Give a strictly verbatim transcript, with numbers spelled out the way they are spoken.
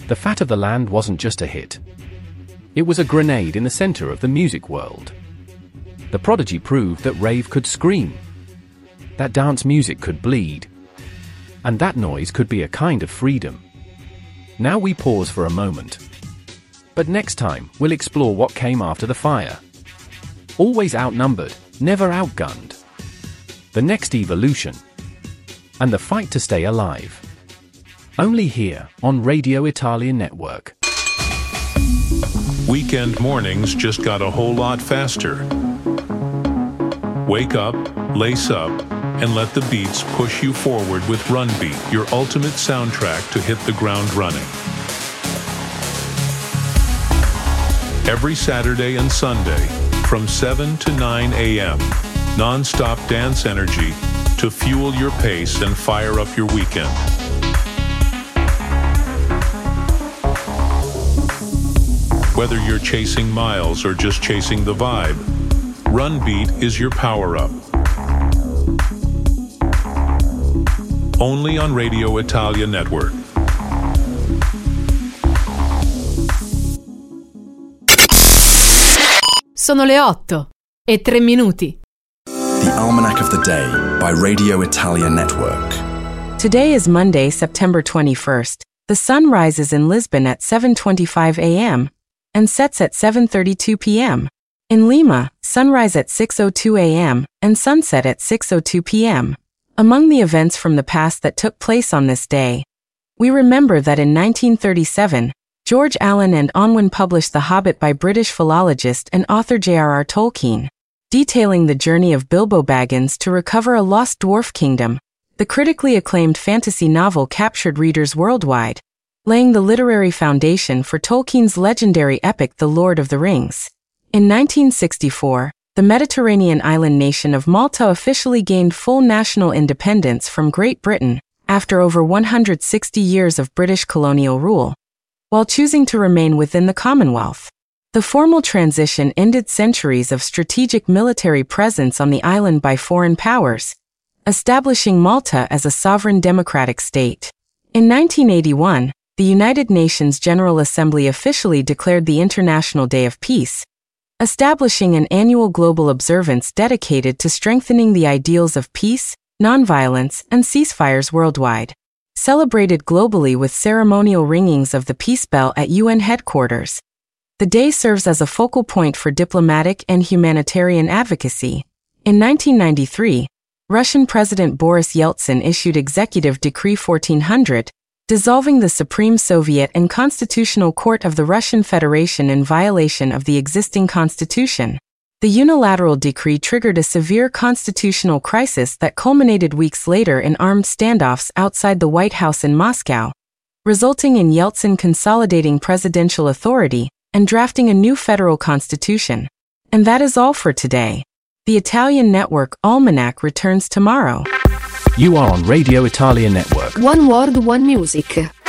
The Fat of the Land wasn't just a hit. It was a grenade in the center of the music world. The Prodigy proved that rave could scream, that dance music could bleed, and that noise could be a kind of freedom. Now we pause for a moment. But next time, we'll explore what came after the fire. Always outnumbered, never outgunned. The next evolution. And the fight to stay alive. Only here, on Radio Italia Network. Weekend mornings just got a whole lot faster. Wake up, lace up, and let the beats push you forward with Run Beat, your ultimate soundtrack to hit the ground running. Every Saturday and Sunday, from seven to nine a.m., non-stop dance energy to fuel your pace and fire up your weekend. Whether you're chasing miles or just chasing the vibe, Run Beat is your power-up. Only on Radio Italia Network. Sono le otto e tre minuti. The Almanac of the Day by Radio Italia Network. Today is Monday, September twenty-first. The sun rises in Lisbon at seven twenty-five a.m. and sets at seven thirty-two p.m. In Lima, sunrise at six oh two a.m. and sunset at six oh two p.m. Among the events from the past that took place on this day, we remember that in nineteen thirty-seven, George Allen and Unwin published The Hobbit by British philologist and author J R R Tolkien, detailing the journey of Bilbo Baggins to recover a lost dwarf kingdom. The critically acclaimed fantasy novel captured readers worldwide, laying the literary foundation for Tolkien's legendary epic The Lord of the Rings. In nineteen sixty-four, the Mediterranean island nation of Malta officially gained full national independence from Great Britain after over one hundred sixty years of British colonial rule, while choosing to remain within the Commonwealth. The formal transition ended centuries of strategic military presence on the island by foreign powers, establishing Malta as a sovereign democratic state. In nineteen eighty-one, the United Nations General Assembly officially declared the International Day of Peace, establishing an annual global observance dedicated to strengthening the ideals of peace, nonviolence, and ceasefires worldwide. Celebrated globally with ceremonial ringings of the peace bell at U N headquarters, the day serves as a focal point for diplomatic and humanitarian advocacy. In nineteen ninety-three, Russian President Boris Yeltsin issued Executive Decree fourteen hundred, dissolving the Supreme Soviet and Constitutional Court of the Russian Federation in violation of the existing constitution. The unilateral decree triggered a severe constitutional crisis that culminated weeks later in armed standoffs outside the White House in Moscow, resulting in Yeltsin consolidating presidential authority and drafting a new federal constitution. And that is all for today. The Italian Network Almanac returns tomorrow. You are on Radio Italia Network. One World, One Music.